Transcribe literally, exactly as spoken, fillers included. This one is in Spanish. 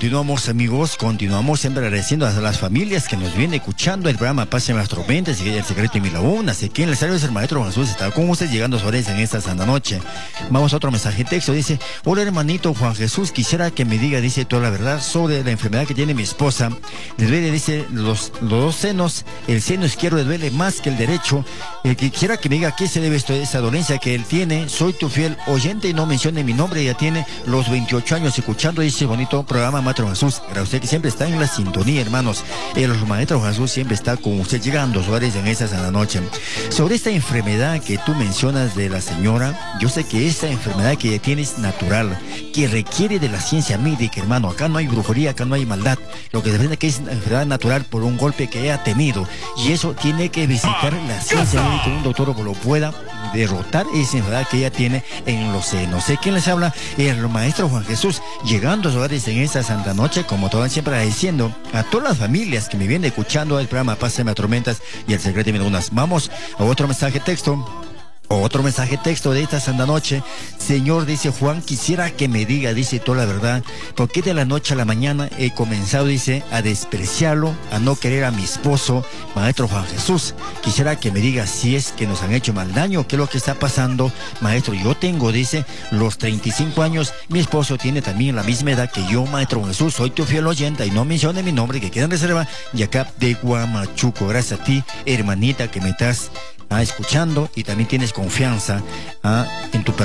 continuamos, amigos, continuamos siempre agradeciendo a las familias que nos vienen escuchando el programa Paz en las Tormentas y el secreto de mi laguna. Así que en el saludo del maestro Jesús está con ustedes llegando a su en esta santa noche. Vamos a otro mensaje de texto. Dice: hola hermanito Juan Jesús, quisiera que me diga, dice, toda la verdad sobre la enfermedad que tiene mi esposa. Le duele, dice, los, los dos senos, el seno izquierdo le duele más que el derecho. Eh, quisiera que me diga qué se debe esto, esa dolencia que él tiene. Soy tu fiel oyente y no mencione mi nombre. Ella tiene los veintiocho años escuchando ese bonito programa Maestro Jesús. Para usted que siempre está en la sintonía, hermanos. El Maestro Jesús siempre está con usted llegando Suárez en esta sana noche. Sobre esta enfermedad que tú mencionas de la señora, yo sé que esta enfermedad que ella tiene es natural, que requiere de la ciencia médica, hermano. Acá no hay brujería, acá no hay maldad. Lo que se ve que es una enfermedad natural por un golpe que ella ha tenido. Y eso tiene que visitar la ciencia médica, un doctor lo pueda derrotar esa enfermedad que ella tiene en los senos. Sé quién les habla, el Maestro Juan Jesús, llegando a sus hogares en esta santa noche, como todos siempre agradeciendo a todas las familias que me vienen escuchando el programa Paz en las Tormentas y el secreto de unas. Vamos a otro mensaje texto. Otro mensaje texto de esta santa noche. Señor, dice Juan, quisiera que me diga, dice, toda la verdad, porque de la noche a la mañana he comenzado, dice, a despreciarlo, a no querer a mi esposo, Maestro Juan Jesús. Quisiera que me diga si es que nos han hecho mal daño, qué es lo que está pasando, Maestro. Yo tengo, dice, los treinta y cinco años, mi esposo tiene también la misma edad que yo, Maestro Jesús. Soy tu fiel oyente y no mencione mi nombre, que queda en reserva, y acá de Guamachuco. Gracias a ti, hermanita, que me estás Ah, escuchando y también tienes confianza ah, en tu persona.